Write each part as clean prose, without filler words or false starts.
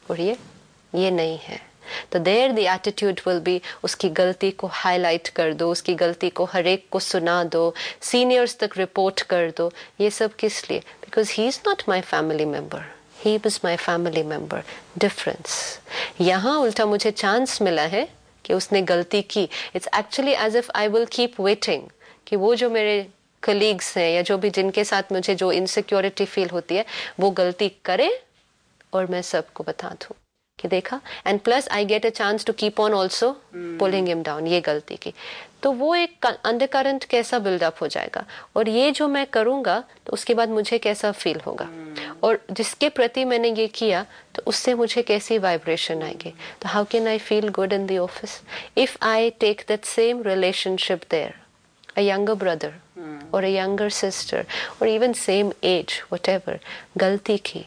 और ये नहीं है। तो there the attitude will be, उसकी गलती को हाईलाइट कर दो, उसकी गलती को हर एक को सुना दो, सीनियर्स तक रिपोर्ट कर दो। ये सब किस लिए? Because he is not my family member, he is my family member. Difference यहाँ उल्टा मुझे चांस मिला है कि उसने गलती की। It's actually as if I will keep waiting कि वो जो मेरे कलीग्स हैं या जो भी जिनके साथ मुझे जो इनसिक्योरिटी फील होती है वो गलती करे और मैं सबको बता दूं कि देखा। And plus I get a chance to keep on also pulling him down, ये गलती की। तो वो एक अंडरकरंट कैसा बिल्डअप हो जाएगा, और ये जो मैं करूंगा तो उसके बाद मुझे कैसा फील होगा, और जिसके प्रति मैंने ये किया तो उससे मुझे कैसी वाइब्रेशन आएगी। तो how can I feel good in the office if I take that same relationship there, a younger brother or a younger sister or even same age, whatever, galti ki,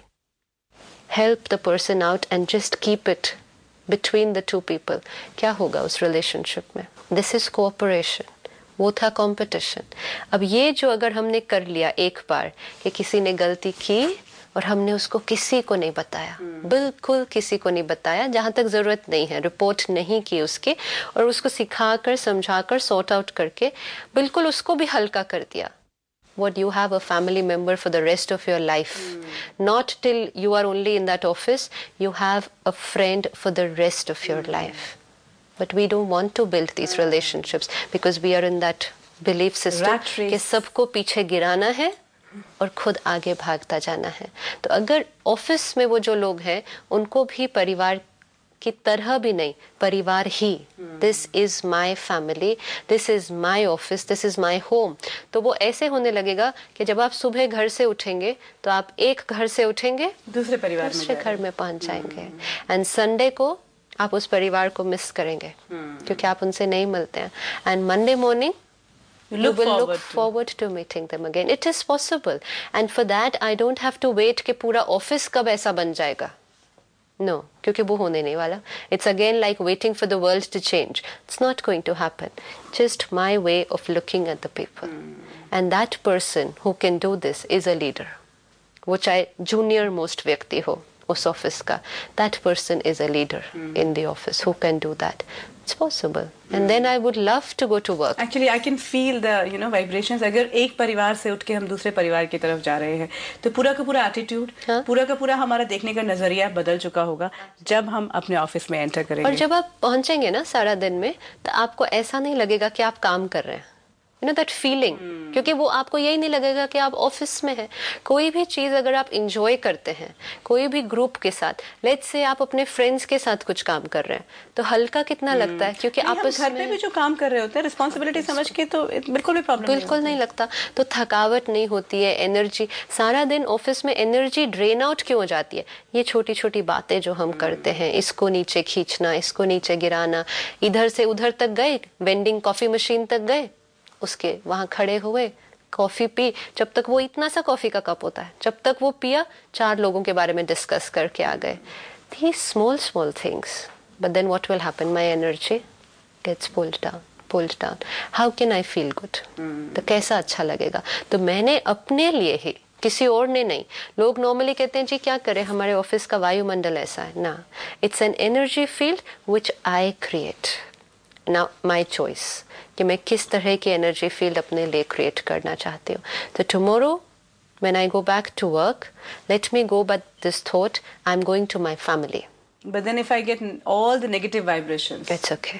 help the person out and just keep it between the two people. क्या होगा उस relationship में? This is cooperation. वो था competition. अब ये जो अगर हमने कर लिया एक बार कि किसी ने गलती की और हमने उसको किसी को नहीं बताया, बिल्कुल किसी को नहीं बताया, जहां तक जरूरत नहीं है, रिपोर्ट नहीं की उसके, और उसको सिखाकर समझाकर सॉर्ट आउट करके बिल्कुल उसको भी हल्का कर दिया। What you have a family member for the rest of your life, not till you are only in that office, you have a friend for the rest of your life. But we don't want to build these relationships because we are in that belief system कि सबको पीछे गिराना है और खुद आगे भागता जाना है। तो अगर ऑफिस में वो जो लोग हैं उनको भी परिवार की तरह भी नहीं, परिवार ही, this is my family, this is my office, this is my home, तो वो ऐसे होने लगेगा कि जब आप सुबह घर से उठेंगे तो आप एक घर से उठेंगे दूसरे परिवार दूसरे घर में पहुंच जाएंगे, एंड संडे को आप उस परिवार को मिस करेंगे क्योंकि आप उनसे नहीं मिलते हैं, and Monday morning you will look forward to meeting them again. It is possible, and for that I don't have to wait कि पूरा ऑफिस कब ऐसा बन जाएगा. No, क्योंकि वो होने नहीं वाला. It's again like waiting for the world to change. It's not going to happen. Just my way of looking at the people. And that person who can do this is a leader. वो चाहे junior most व्यक्ति हो उस office का, that person is a leader in the office who can do that. It's possible. And then I would love to go to work. Actually, I can feel the vibrations. अगर एक परिवार से उठ के हम दूसरे परिवार की तरफ जा रहे हैं तो पूरा का पूरा एटीट्यूड, पूरा का पूरा हमारा देखने का नजरिया बदल चुका होगा जब हम अपने ऑफिस में एंटर करेंगे। और जब आप पहुंचेंगे ना सारा दिन में, तो आपको ऐसा नहीं लगेगा कि आप काम कर रहे हैं, दैट फीलिंग, क्योंकि वो आपको यही नहीं लगेगा कि आप ऑफिस में हैं। कोई भी चीज अगर आप इंजॉय करते हैं कोई भी ग्रुप के साथ, लेट्स से आप अपने फ्रेंड्स के साथ कुछ काम कर रहे हैं, तो हल्का कितना लगता है, क्योंकि आपस घर पे भी जो काम कर रहे होते हैं रिस्पॉन्सिबिलिटी समझ के, तो बिल्कुल भी प्रॉब्लम बिल्कुल नहीं लगता, तो थकावट नहीं होती है। एनर्जी सारा दिन ऑफिस में एनर्जी ड्रेन आउट क्यों हो जाती है? ये छोटी छोटी बातें जो हम करते हैं, इसको नीचे खींचना, इसको नीचे गिराना, इधर से उधर तक गए, वेंडिंग कॉफी मशीन तक गए, उसके वहां खड़े हुए, कॉफी पी, जब तक वो इतना सा कॉफी का कप होता है, जब तक वो पिया, 4 लोगों के बारे में डिस्कस करके आ गए। These small things, but then what will happen? My energy gets pulled down. How can I feel good? तो कैसा अच्छा लगेगा? तो मैंने अपने लिए ही, किसी और ने नहीं। लोग नॉर्मली कहते हैं जी क्या करें, हमारे ऑफिस का वायुमंडल ऐसा है ना, it's an energy field which I create. Now my choice कि मैं किस तरह की एनर्जी फील्ड अपने लिए क्रिएट करना चाहती हूँ। तो tomorrow when I go back to work, let me go but this thought, I'm going to my family. But then if I get all the negative vibrations, it's okay.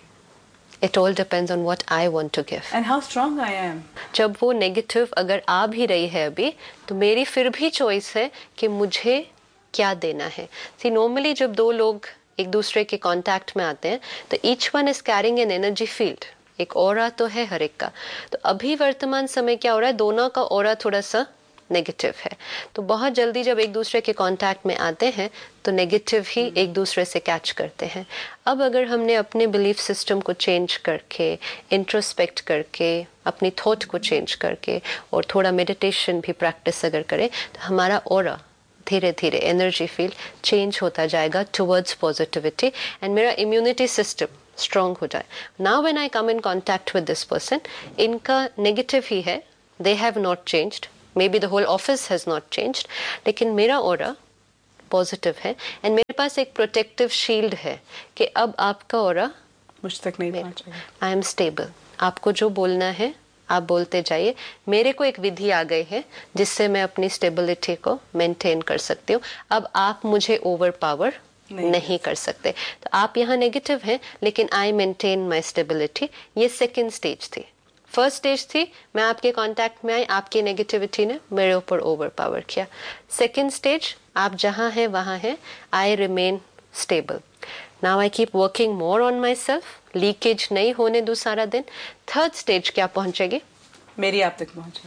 It all depends on what I want to give. And how strong I am. जब वो negative अगर आ भी रही है अभी, तो मेरी फिर भी चॉइस है कि मुझे क्या देना है। See, normally जब 2 लोग एक दूसरे के कांटेक्ट में आते हैं तो each one is carrying an energy field. एक ऑरा तो है हर एक का। तो अभी वर्तमान समय क्या हो रहा है, दोनों का ऑरा थोड़ा सा नेगेटिव है, तो बहुत जल्दी जब एक दूसरे के कांटेक्ट में आते हैं तो नेगेटिव ही एक दूसरे से कैच करते हैं। अब अगर हमने अपने बिलीफ सिस्टम को चेंज करके, इंट्रोस्पेक्ट करके, अपनी थॉट को चेंज करके और थोड़ा मेडिटेशन भी प्रैक्टिस अगर करें, तो हमारा ऑरा धीरे धीरे एनर्जी फील्ड चेंज होता जाएगा टुवर्ड्स पॉजिटिविटी, एंड मेरा इम्यूनिटी सिस्टम स्ट्रॉन्ग हो जाए। Now when I come in contact with this person, इनका नेगेटिव ही है, they have not changed, may be the whole office has not changed, लेकिन मेरा aura positive हैं एंड मेरे पास एक प्रोटेक्टिव शील्ड है कि अब आपका ऑरा मुझ तक नहीं पहुंचेगा। आई एम स्टेबल, आपको जो बोलना है आप बोलते जाइए, मेरे को एक विधि आ गई है जिससे मैं अपनी स्टेबिलिटी को मेंटेन कर सकती हूँ। अब आप मुझे ओवर पावर नहीं कर सकते। तो आप यहाँ नेगेटिव हैं लेकिन आई मेंटेन माई स्टेबिलिटी। ये सेकेंड स्टेज थी। फर्स्ट स्टेज थी मैं आपके कांटेक्ट में आई, आपकी नेगेटिविटी ने मेरे ऊपर ओवर पावर किया। सेकेंड स्टेज आप जहाँ हैं वहाँ हैं, I remain stable. Now I keep working more on my self, leakage नहीं होने दूँ सारा दिन। थर्ड स्टेज क्या पहुंचेगी? मेरी आप तक पहुंचेगी।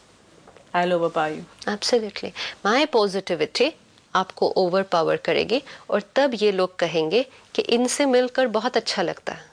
I'll overpower you. Absolutely, my positivity आपको ओवर पावर करेगी और तब ये लोग कहेंगे कि इनसे मिलकर बहुत अच्छा लगता है,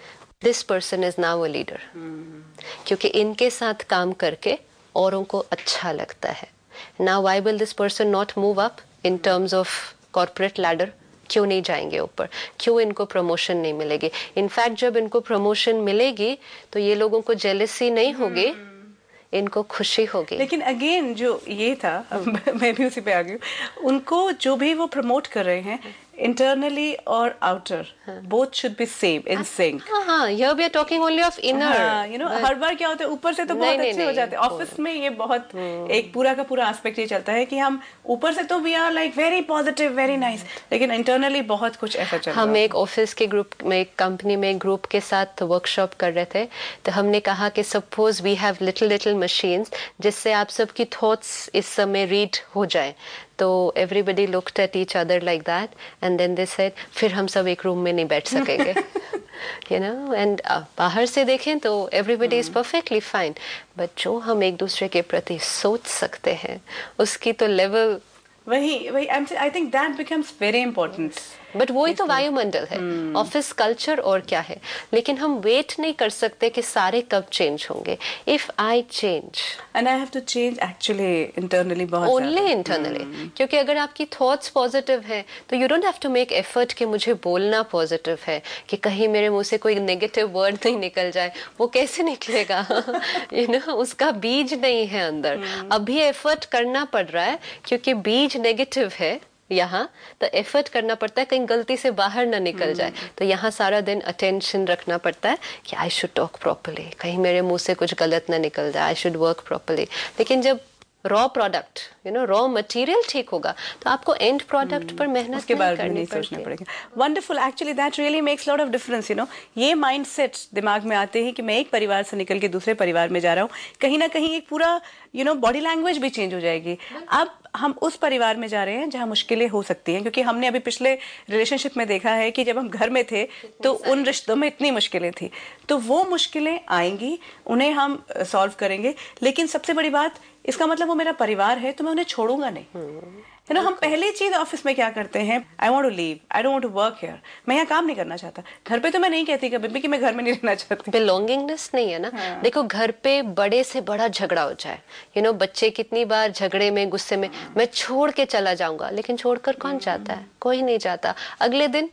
this person is now a leader, क्योंकि इनके साथ काम करके औरों को अच्छा लगता है। Now why will this person not move up in terms of corporate ladder? क्यों नहीं जाएंगे ऊपर? क्यों इनको प्रमोशन नहीं मिलेगी? इनफैक्ट जब इनको प्रमोशन मिलेगी तो ये लोगों को जेलसी नहीं होगी, इनको खुशी होगी। लेकिन अगेन जो ये था मैं भी उसी पे आ गई हूँ, उनको जो भी वो प्रमोट कर रहे हैं इंटरनली और outer both should be same in sync. हाँ, here we are talking only of inner। You know हर बार क्या होता है ऊपर से तो बहुत अच्छे हो जाते हैं, ऑफिस में ये बहुत एक पूरा का पूरा एस्पेक्ट ये चलता है कि हम ऊपर से तो we are like very positive very nice, लेकिन इंटरनली बहुत कुछ ऐसा चल रहा है। हम एक ऑफिस के ग्रुप में, एक कंपनी में एक ग्रुप के साथ वर्कशॉप कर रहे थे, तो हमने कहा कि suppose we have little machines जिससे आप सबकी थॉट्स इस समय रीड हो जाए। तो everybody looked at each other like that and then they said फिर हम सब एक रूम में नहीं बैठ सकेंगे। यू नो, एंड बाहर से देखें तो everybody is perfectly fine, but जो हम एक दूसरे के प्रति सोच सकते हैं उसकी तो लेवल वही I think that becomes very important. But वही तो वायुमंडल है, ऑफिस कल्चर और क्या है। लेकिन हम वेट नहीं कर सकते कि सारे कब चेंज होंगे। If I change and I have to change actually internally, बहुत ओनली इंटरनली, क्योंकि अगर आपकी थॉट्स पॉजिटिव है तो you don't have to make effort कि मुझे बोलना पॉजिटिव है, कि कहीं मेरे मुंह से कोई नेगेटिव वर्ड नहीं निकल जाए। वो कैसे निकलेगा? यू नो, उसका बीज नहीं है अंदर। अभी एफर्ट करना पड़ रहा है क्योंकि बीज नेगेटिव है यहाँ, तो एफर्ट करना पड़ता है कहीं गलती से बाहर ना निकल जाए। तो यहाँ सारा दिन अटेंशन रखना पड़ता है कि आई शुड टॉक प्रॉपर्ली, कहीं मेरे मुंह से कुछ गलत ना निकल जाए, आई शुड वर्क प्रॉपर्ली। लेकिन जब raw product, you know, raw material ठीक होगा तो आपको एंड प्रोडक्ट पर मेहनत उसके बारे में नहीं सोचना पड़ेगा। Wonderful, actually that really makes lot of difference. You know, ये माइंडसेट दिमाग में आते हैं कि मैं एक परिवार से निकल के दूसरे परिवार में जा रहा हूँ, कहीं ना कहीं एक पूरा यू नो बॉडी लैंग्वेज भी चेंज हो जाएगी। अब हम उस परिवार में जा रहे हैं जहाँ मुश्किलें हो सकती हैं, क्योंकि हमने अभी पिछले रिलेशनशिप में देखा है कि जब हम घर में थे तो उन रिश्तों में इतनी मुश्किलें थी, तो वो मुश्किलें आएंगी, उन्हें हम सॉल्व करेंगे। लेकिन सबसे बड़ी बात, इसका मतलब वो मेरा परिवार है तो मैं उन्हें छोड़ूंगा नहीं। यू नो, हम पहली चीज ऑफिस में क्या करते हैं, I want to leave, I don't want to work here, मैं यहाँ काम नहीं करना चाहता। घर पे तो मैं नहीं कहती कभी भी कि मैं घर में नहीं रहना चाहती। बिलोंगिंगनेस नहीं है ना। देखो, घर पे बड़े से बड़ा झगड़ा हो जाए, यू नो, बच्चे कितनी बार झगड़े में, गुस्से में मैं छोड़ के चला जाऊंगा, लेकिन छोड़कर कौन जाता है? कोई नहीं जाता। अगले दिन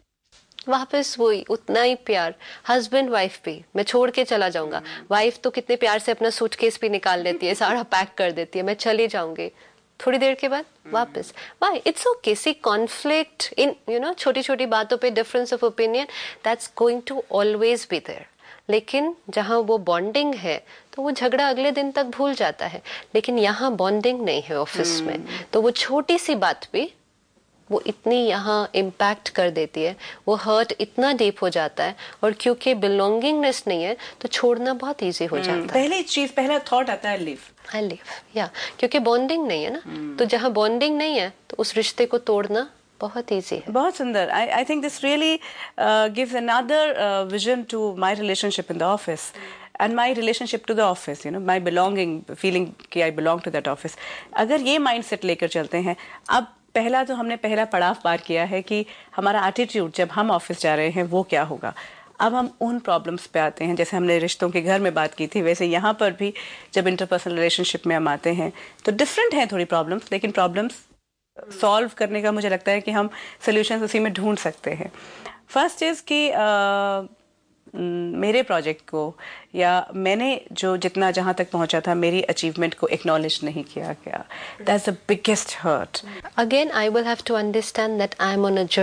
वापस वही उतना ही प्यार। हस्बैंड वाइफ भी, मैं छोड़ के चला जाऊंगा, वाइफ तो कितने प्यार से अपना सूटकेस भी निकाल लेती है, सारा पैक कर देती है, मैं चली जाऊंगी, थोड़ी देर के बाद वापस। Y? It's okay. C conflict in, you know, छोटी छोटी बातों पे difference of opinion, that's going to always be there. लेकिन जहाँ वो बॉन्डिंग है तो वो झगड़ा अगले दिन तक भूल जाता है। लेकिन यहाँ बॉन्डिंग नहीं है ऑफिस में, तो वो छोटी सी बात भी वो इतनी यहाँ इम्पैक्ट कर देती है, वो हर्ट इतना डीप हो जाता है। और क्योंकि बिलोंगिंगनेस नहीं है तो छोड़ना बहुत इजी हो जाता है। पहली चीज, पहला थॉट आता है लिव, आई लिव, या, क्योंकि बॉन्डिंग नहीं है ना। तो जहाँ बॉन्डिंग नहीं है तो उस रिश्ते को तोड़ना बहुत इजी है। बहुत सुंदर। I think this really gives another vision to my relationship in the office and my relationship to the office, you know, my belonging feeling कि I belong to that office। अगर ये mindset लेकर चलते हैं, अब पहला तो हमने पहला पड़ाव पार किया है कि हमारा एटीट्यूड जब हम ऑफिस जा रहे हैं वो क्या होगा। अब हम उन प्रॉब्लम्स पे आते हैं, जैसे हमने रिश्तों के घर में बात की थी, वैसे यहाँ पर भी जब इंटरपर्सनल रिलेशनशिप में हम आते हैं तो डिफरेंट हैं थोड़ी प्रॉब्लम्स, लेकिन प्रॉब्लम्स सॉल्व करने का मुझे लगता है कि हम सोल्यूशन उसी में ढूंढ सकते हैं। फर्स्ट इज कि मेरे प्रोजेक्ट को या मैंने जो जितना जहाँ तक पहुँचा था मेरी अचीवमेंट को एक्नॉलेज नहीं किया गया, that's the biggest hurt. Again, I will have to understand that I am on a journey.